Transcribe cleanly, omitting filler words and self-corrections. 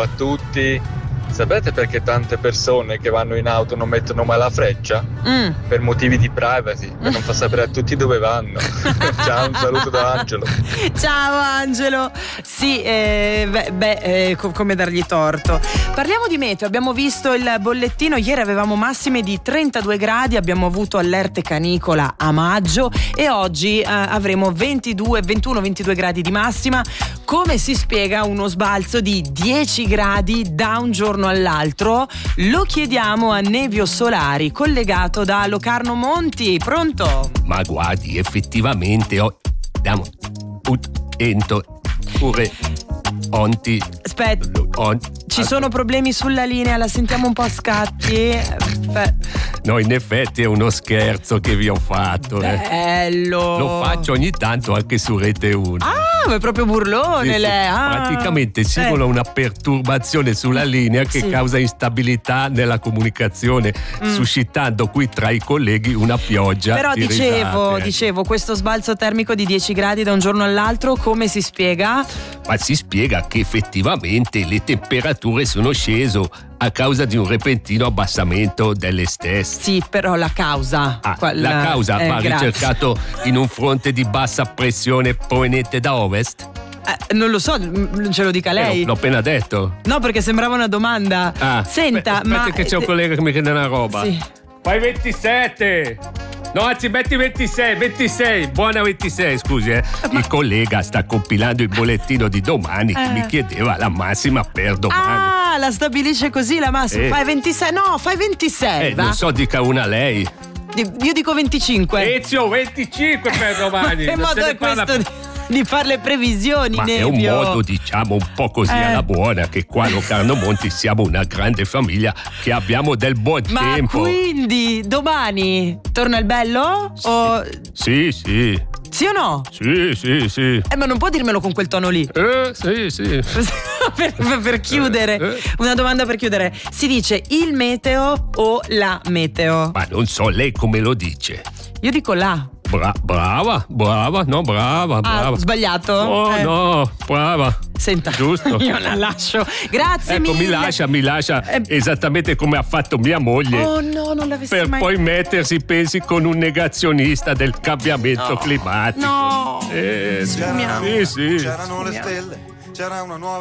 a tutti. Sapete perché tante persone che vanno in auto non mettono mai la freccia? Per motivi di privacy, per non far sapere a tutti dove vanno. Ciao, un saluto da Angelo. Ciao Angelo. Sì, come dargli torto. Parliamo di meteo, abbiamo visto il bollettino, ieri avevamo massime di 32 gradi, abbiamo avuto allerte canicola a maggio e oggi avremo 21-22 gradi di massima. Come si spiega uno sbalzo di 10 gradi da un giorno all'altro? Lo chiediamo a Nevio Solari, collegato da Locarno Monti. Pronto? Ma guardi, effettivamente Aspetta, ci sono problemi sulla linea, la sentiamo un po' a scatti. No, in effetti è uno scherzo che vi ho fatto. Bello. Lo faccio ogni tanto anche su Rete 1. Ah, ma è proprio burlone lei. Praticamente simula una perturbazione sulla linea che causa instabilità nella comunicazione, suscitando qui tra i colleghi una pioggia. Però di dicevo, questo sbalzo termico di 10 gradi da un giorno all'altro come si spiega? Ma si spiega che effettivamente le temperature sono scese a causa di un repentino abbassamento delle stesse. Sì, però la causa. La causa va ricercato in un fronte di bassa pressione proveniente da ovest? Non lo so, ce lo dica lei. L'ho appena detto. No, perché sembrava una domanda. Senta, aspetta che c'è un collega che mi chiede una roba. Sì. Fai 27. No, anzi, metti 26. Buona 26, scusi. Il collega sta compilando il bollettino di domani che mi chiedeva la massima per domani. Ah, la stabilisce così la massima. Fai 26. No, fai 26. Non so, dica una lei. Io dico 25. Ezio, 25 per domani. Che modo è questo di fare le previsioni, Ma Nevio? è un modo, diciamo, un po' così alla buona, che qua a Locarno Monti siamo una grande famiglia che abbiamo del buon tempo. Ma quindi domani torna il bello? Sì. Sì o no? Sì. Ma non può dirmelo con quel tono lì. Sì. per chiudere, una domanda per chiudere. Si dice il meteo o la meteo? Ma non so, lei come lo dice? Io dico la. Brava. Sbagliato? No, brava. Senta, giusto. Io la lascio. Grazie mille. Mi lascia esattamente come ha fatto mia moglie. Oh no, non l'avessi per mai. poi mettersi, pensi, con un negazionista del cambiamento climatico. No. Sì. C'erano le stelle, c'era una nuova